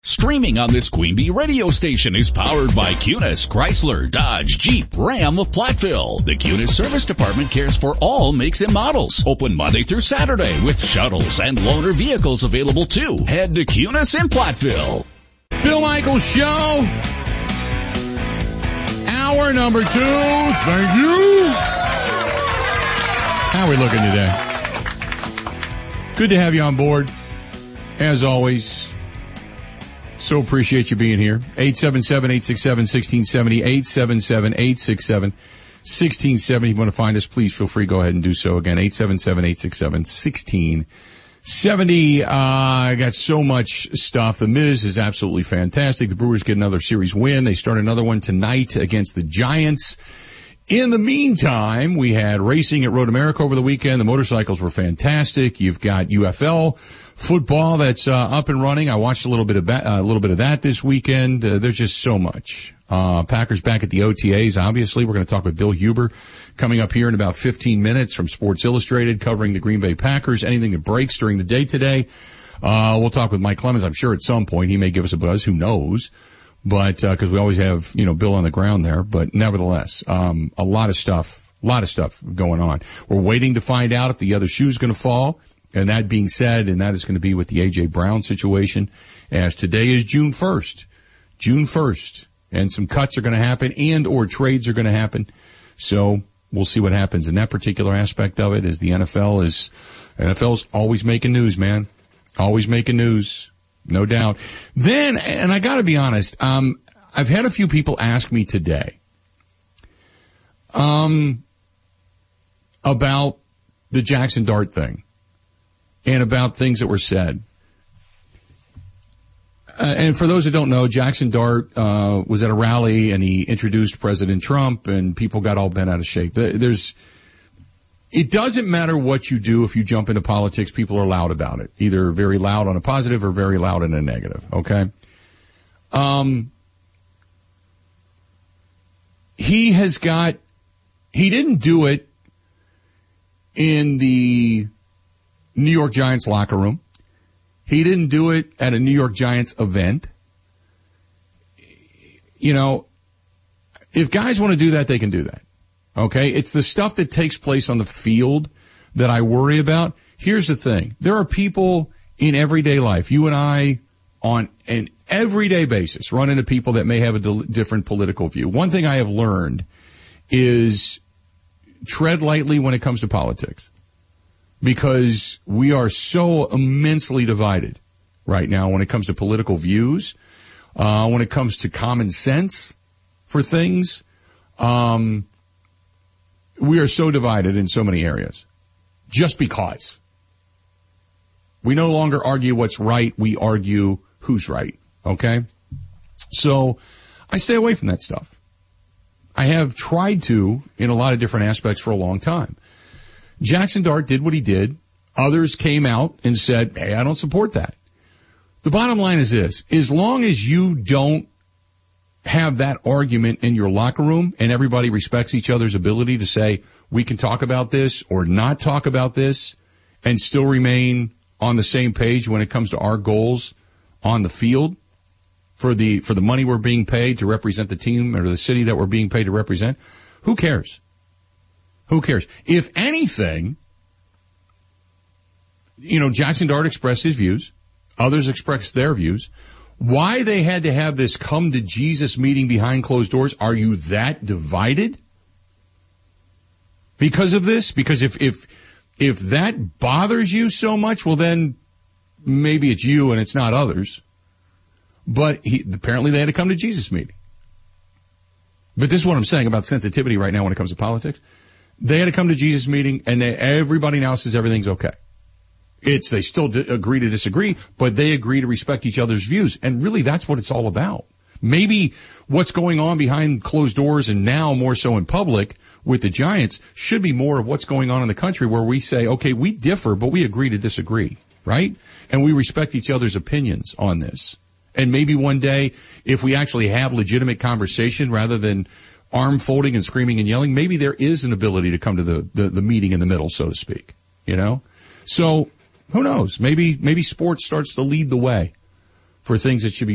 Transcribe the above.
Streaming on this Queen Bee radio station is powered by Cunis, Chrysler, Dodge, Jeep, Ram of Platteville. The Cunis Service Department cares for all makes and models. Open Monday through Saturday with shuttles and loaner vehicles available too. Head to Cunis in Platteville. Bill Michaels Show. Hour number 2. Thank you. How are we looking today? Good to have you on board. As always. So appreciate you being here. 877-867-1670, 877-867-1670. If you want to find us, please feel free. Go ahead and do so again. 877-867-1670. I got so much stuff. The Miz is absolutely fantastic. The Brewers get another series win. They start another one tonight against the Giants. In the meantime, we had racing at Road America over the weekend. The motorcycles were fantastic. You've got UFL football that's up and running. I watched a little bit of that this weekend. There's just so much. Packers back at the OTAs. Obviously, we're going to talk with Bill Huber coming up here in about 15 minutes from Sports Illustrated, covering the Green Bay Packers. Anything that breaks during the day today. We'll talk with Mike Clemens. I'm sure at some point he may give us a buzz. Who knows? But, cause we always have, Bill on the ground there, but nevertheless, a lot of stuff going on. We're waiting to find out if the other shoe's gonna fall. And that being said, and that is gonna be with the A.J. Brown situation, as today is June 1st, and some cuts are gonna happen and or trades are gonna happen. So we'll see what happens in that particular aspect of it, as the NFL's always making news, man. Always making news. No doubt. Then, and I gotta be honest, I've had a few people ask me today, about the Jackson Dart thing and about things that were said. And for those that don't know, Jackson Dart, was at a rally and he introduced President Trump and people got all bent out of shape. It doesn't matter what you do if you jump into politics, people are loud about it. Either very loud on a positive or very loud on a negative, okay? He didn't do it in the New York Giants locker room. He didn't do it at a New York Giants event. If guys want to do that, they can do that. Okay, it's the stuff that takes place on the field that I worry about. Here's the thing. There are people in everyday life, you and I, on an everyday basis, run into people that may have a different political view. One thing I have learned is tread lightly when it comes to politics, because we are so immensely divided right now when it comes to political views, when it comes to common sense for things. We are so divided in so many areas just because. We no longer argue what's right. We argue who's right. Okay. So I stay away from that stuff. I have tried to in a lot of different aspects for a long time. Jackson Dart did what he did. Others came out and said, hey, I don't support that. The bottom line is this: as long as you don't have that argument in your locker room and everybody respects each other's ability to say, we can talk about this or not talk about this and still remain on the same page when it comes to our goals on the field for the money we're being paid to represent the team or the city that we're being paid to represent, who cares? Who cares? If anything, Jackson Dart expressed his views. Others expressed their views. Why they had to have this come to Jesus meeting behind closed doors? Are you that divided because of this? Because if that bothers you so much, well then maybe it's you and it's not others. But apparently they had to come to Jesus meeting. But this is what I'm saying about sensitivity right now when it comes to politics. They had to come to Jesus meeting and everybody now says everything's okay. They still agree to disagree, but they agree to respect each other's views. And really, that's what it's all about. Maybe what's going on behind closed doors and now more so in public with the Giants should be more of what's going on in the country, where we say, okay, we differ, but we agree to disagree, right? And we respect each other's opinions on this. And maybe one day, if we actually have legitimate conversation rather than arm folding and screaming and yelling, maybe there is an ability to come to the meeting in the middle, so to speak, So, who knows? Maybe sports starts to lead the way for things that should be